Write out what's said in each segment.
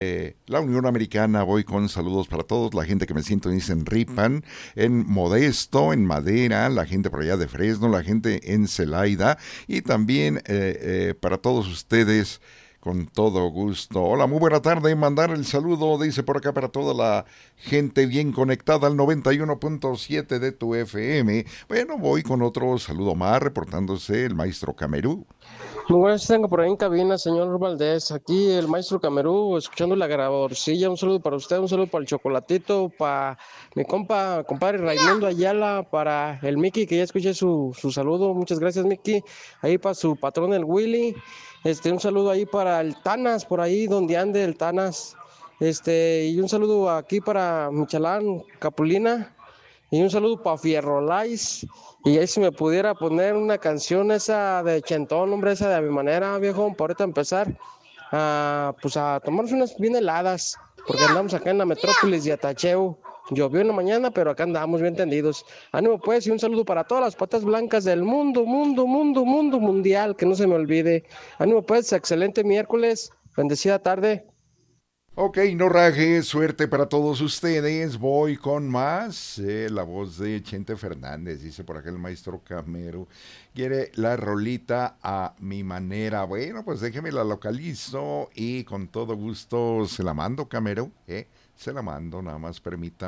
La Unión Americana, voy con saludos para todos, la gente que me sintoniza en Ripan, en Modesto, en Madera, la gente por allá de Fresno, la gente en Celaya y también para todos ustedes con todo gusto. Hola, muy buena tarde, mandar el saludo, dice por acá para toda la gente bien conectada al 91.7 de tu FM. Bueno, voy con otro saludo más, reportándose el maestro Camerú. Muy buenas, tengo por ahí en cabina, señor Valdés. Aquí el maestro Camerú, escuchando la grabadorcilla. Un saludo para usted, un saludo para el Chocolatito, para mi compa, compadre Raimundo Ayala, para el Mickey, que ya escuché su saludo. Muchas gracias, Mickey. Ahí para su patrón, el Willy. Un saludo ahí para el Tanas, por ahí donde ande el Tanas. Y un saludo aquí para Michalán Capulina. Y un saludo para Fierrolais. Y ahí si me pudiera poner una canción esa de Chentón, hombre, esa de a mi manera, viejo, para ahorita empezar pues a tomarnos unas bien heladas, porque andamos acá en la metrópolis de Atacheu. Llovió en la mañana, pero acá andamos bien tendidos. Ánimo pues, y un saludo para todas las patas blancas del mundo, mundo mundial, que no se me olvide. Ánimo pues, excelente miércoles, bendecida tarde. Ok, no raje, suerte para todos ustedes. Voy con más. La voz de Chente Fernández, dice por acá el maestro Camero. Quiere la rolita a mi manera. Bueno, pues déjeme la localizo y con todo gusto se la mando, Camero. Se la mando, nada más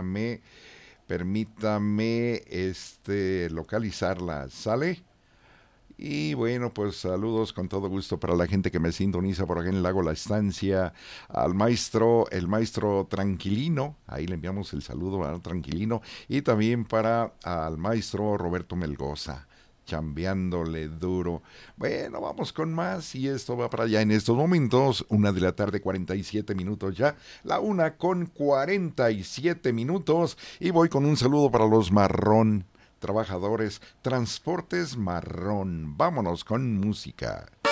permítame, localizarla. ¿Sale? Y bueno, pues saludos con todo gusto para la gente que me sintoniza por acá en el Lago La Estancia, al maestro, el maestro Tranquilino, ahí le enviamos el saludo al Tranquilino, y también para al maestro Roberto Melgoza, chambeándole duro. Bueno, vamos con más y esto va para allá en estos momentos, 1 de la tarde, 47 minutos ya, la 1:47 minutos, y voy con un saludo para los marrón trabajadores, Transportes Marrón. Vámonos con música.